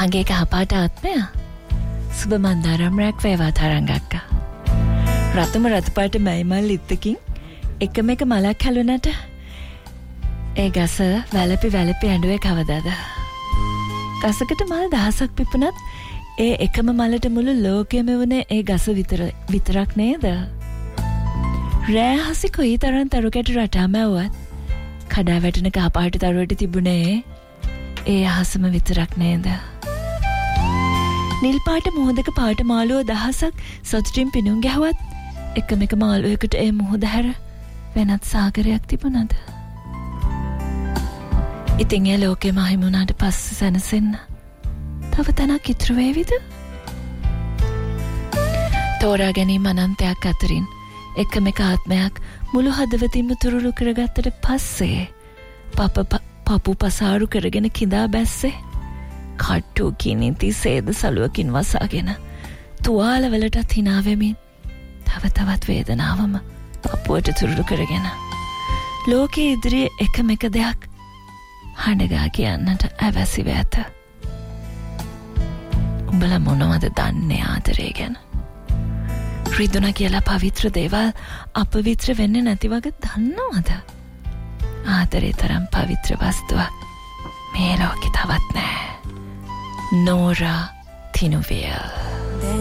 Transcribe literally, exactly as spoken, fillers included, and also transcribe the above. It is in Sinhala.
මගේ කහපාට ආත්මය සුබ මන්දාරම් රැක් වේවා තරංගක්කා. රතම රතපාට මයිමල් ඉත්තකින් එකම එක මලක් හැලුනට ඒ ගස වැලපි වැලපි ඇඬුවේ කවදාද? ගසකට මල් දහසක් පිපුණත් ඒ එකම මලට මුළු ලෝකෙම වුණේ ඒ ගස විතර විතරක් නේද? රෑ හසි කොයි තරම් තරු කැටු රටා මැව්වත් කඩා වැටෙන කහපාට තරුවට තිබුණේ ඒ අහසම විතරක් නේද? නිල් පාට මොහොතක පාට මාළුව දහසක් සතුටින් පිනුම් ගැහුවත් එකම එක මාළුවෙකුට ඒ මොහොත හැර වෙනත් සාගරයක් තිබුණද? ඉතින් ඒ ලෝකෙම අහිමුණාට පස්සේ සැනසෙන්න තව තැනක් ඉතුරු වේවිද? තෝරා ගැනීම අනන්තයක් අතරින් එකම එක ආත්මයක් මුළු හදවතින්ම තුරුළු කරගත්තට පස්සේ පප පපු පසාරු කරගෙන කිඳා බැස්සේ කට්ටු කිනිති සේද සලුවකින් වසාගෙන තුවාලවලටත් හිනාවෙමින් තව තවත් වේදනාවම පපුවට තුරුළු කරගෙන ලෝකයේ ඉදිරියේ එකම එක දෙයක් හඬගා කියන්නට ඇවැසිව ඇත. උඹලා මොනවද දන්නේ ආදරේ ගැන? රිදුන කියලා පවිත්‍ර දේවල් අපවිත්‍ර වෙන්නේ නැති වගේ දන්නවද? ආදරේ තරම් පවිත්‍ර වස්තුවක් මේ ලෝකේ තවත් නැහැ. Nora Tinuviel.